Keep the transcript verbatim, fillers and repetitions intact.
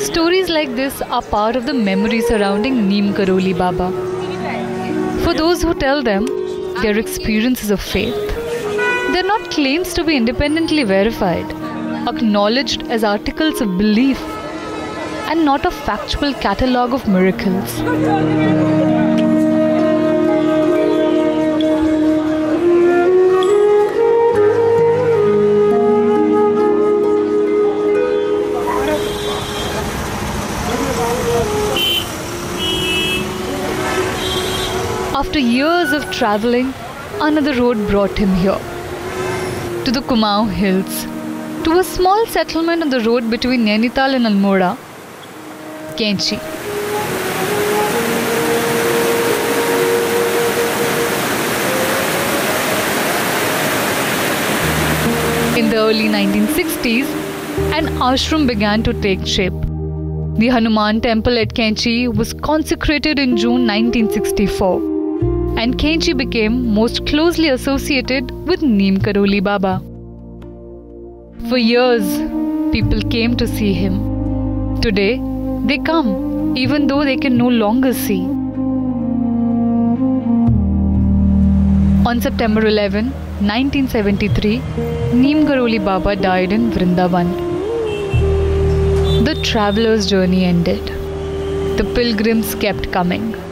Stories like this are part of the memory surrounding Neem Karoli Baba. For those who tell them, their experiences of faith. They're not claims to be independently verified, acknowledged as articles of belief, and not a factual catalogue of miracles. After years of travelling, another road brought him here, to the Kumaon Hills, to a small settlement on the road between Nainital and Almora, Kainchi. In the early nineteen sixties, an ashram began to take shape. The Hanuman temple at Kainchi was consecrated in June nineteen sixty-four, and Kainchi became most closely associated with Neem Karoli Baba. For years, people came to see him. Today, they come, even though they can no longer see. On September eleventh, nineteen seventy-three, Neem Karoli Baba died in Vrindavan. The traveller's journey ended. The pilgrims kept coming.